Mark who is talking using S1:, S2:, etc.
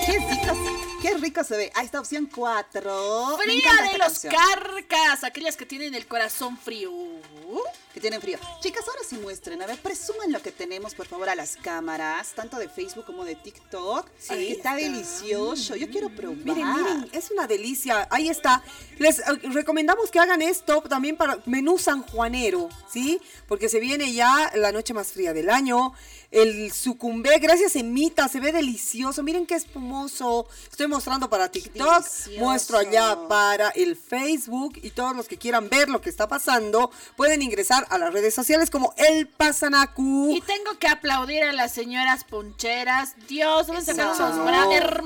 S1: Qué rico se ve. Ahí está, opción 4.
S2: Fría de los carcas, aquellas que tienen el corazón frío.
S1: Que tienen frío. Chicas, ahora sí muestren. A ver, presuman lo que tenemos, por favor, a las cámaras, tanto de Facebook como de TikTok.
S3: Sí,
S1: está delicioso. Yo quiero probar.
S3: Miren, es una delicia. Ahí está. Les recomendamos que hagan esto también para menú sanjuanero, ¿sí? Porque se viene ya la noche más fría del año. El sucumbé, gracias Emita, se ve delicioso. Miren qué espumoso. Estoy mostrando para TikTok, muestro allá para el Facebook y todos los que quieran ver lo que está pasando pueden ingresar a las redes sociales como El Pasanacu.
S2: Y tengo que aplaudir a las señoras poncheras. Dios, ¿dónde sacaron esos